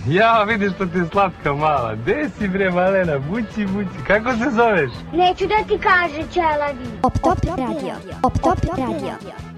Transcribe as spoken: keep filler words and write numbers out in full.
Ja, vidiš što ti je slatka mala. Gde si bre, malena? Bući, bući. Kako se zoveš? Neću da ti kaže, Čelavi. Op Top Radio. Op Top Radio.